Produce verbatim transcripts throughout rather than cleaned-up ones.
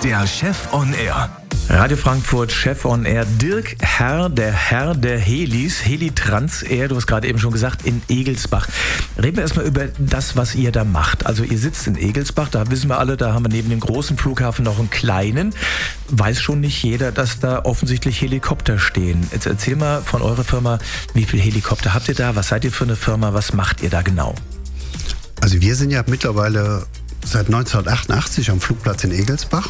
der Chef on Air. Radio Frankfurt, Chef on Air, Dirk Herr, der Herr der Helis, Helitrans Air, du hast gerade eben schon gesagt, in Egelsbach. Reden wir erstmal über das, was ihr da macht. Also ihr sitzt in Egelsbach, da wissen wir alle, da haben wir neben dem großen Flughafen noch einen kleinen. Weiß schon nicht jeder, dass da offensichtlich Helikopter stehen. Jetzt erzähl mal von eurer Firma, wie viele Helikopter habt ihr da? Was seid ihr für eine Firma? Was macht ihr da genau? Also wir sind ja mittlerweile seit neunzehnhundertachtundachtzig am Flugplatz in Egelsbach.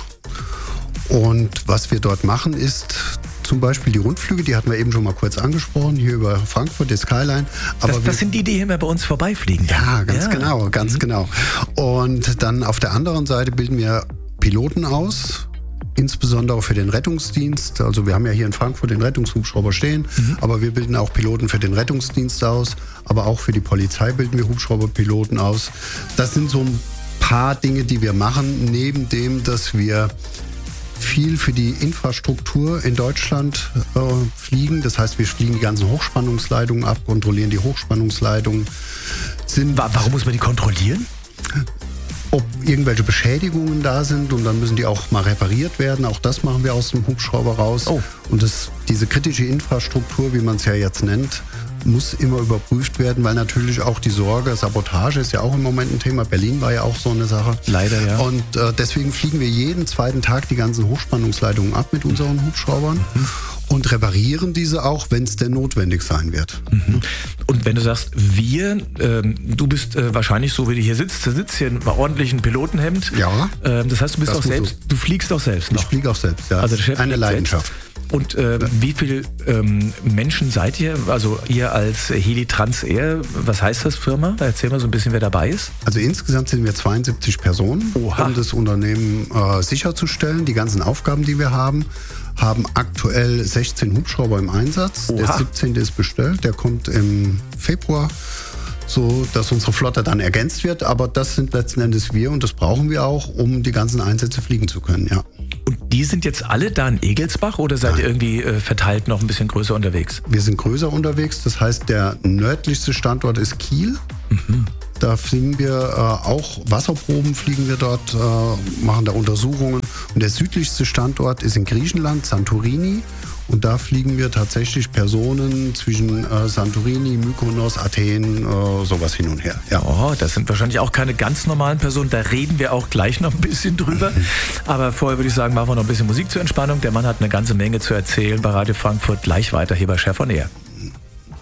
Und was wir dort machen, ist zum Beispiel die Rundflüge, die hatten wir eben schon mal kurz angesprochen, hier über Frankfurt, die Skyline. Aber das, das sind die, die immer bei uns vorbeifliegen. Dann. Ja, ganz ja. genau, ganz mhm. genau. Und dann auf der anderen Seite bilden wir Piloten aus, insbesondere für den Rettungsdienst. Also wir haben ja hier in Frankfurt den Rettungshubschrauber stehen, mhm. aber wir bilden auch Piloten für den Rettungsdienst aus, aber auch für die Polizei bilden wir Hubschrauberpiloten aus. Das sind so ein paar Dinge, die wir machen, neben dem, dass wir viel für die Infrastruktur in Deutschland äh, fliegen. Das heißt, wir fliegen die ganzen Hochspannungsleitungen ab, kontrollieren die Hochspannungsleitungen. Sind Warum muss man die kontrollieren? Ob irgendwelche Beschädigungen da sind und dann müssen die auch mal repariert werden. Auch das machen wir aus dem Hubschrauber raus. Oh. Und das, diese kritische Infrastruktur, wie man es ja jetzt nennt, muss immer überprüft werden, weil natürlich auch die Sorge, Sabotage ist ja auch im Moment ein Thema. Berlin war ja auch so eine Sache. Leider, ja. Und äh, deswegen fliegen wir jeden zweiten Tag die ganzen Hochspannungsleitungen ab mit unseren Hubschraubern mhm. und reparieren diese auch, wenn es denn notwendig sein wird. Mhm. Und wenn du sagst, wir, ähm, du bist äh, wahrscheinlich so, wie du hier sitzt, du sitzt hier in ordentlichen Pilotenhemd. Ja. Ähm, das heißt, du bist das auch selbst, so. du fliegst auch selbst noch. Ich fliege auch selbst, ja. Also der Chef eine Leidenschaft. Selbst. Und äh, wie viele ähm, Menschen seid ihr? Also ihr als Helitrans Air, was heißt das Firma? Erzähl mal so ein bisschen, wer dabei ist. Also insgesamt sind wir zweiundsiebzig Personen, Oha. um das Unternehmen äh, sicherzustellen. Die ganzen Aufgaben, die wir haben, haben aktuell sechzehn Hubschrauber im Einsatz. Oha. Der siebzehnte ist bestellt, der kommt im Februar, so dass unsere Flotte dann ergänzt wird. Aber das sind letzten Endes wir und das brauchen wir auch, um die ganzen Einsätze fliegen zu können, ja. Und die sind jetzt alle da in Egelsbach oder seid Nein. ihr irgendwie äh, verteilt noch ein bisschen größer unterwegs? Wir sind größer unterwegs, das heißt, der nördlichste Standort ist Kiel. Mhm. Da fliegen wir äh, auch Wasserproben, fliegen wir dort, äh, machen da Untersuchungen. Und der südlichste Standort ist in Griechenland, Santorini. Und da fliegen wir tatsächlich Personen zwischen äh, Santorini, Mykonos, Athen, äh, sowas hin und her. Ja. Oh, das sind wahrscheinlich auch keine ganz normalen Personen. Da reden wir auch gleich noch ein bisschen drüber. Mhm. Aber vorher würde ich sagen, machen wir noch ein bisschen Musik zur Entspannung. Der Mann hat eine ganze Menge zu erzählen bei Radio Frankfurt. Gleich weiter hier bei Chef on Air.